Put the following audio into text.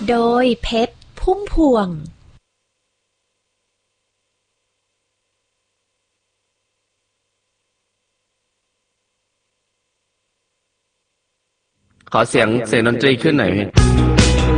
โดยเพชรพุ่มพวงขอเสียงดนตรีขึ้นหน่อยพี่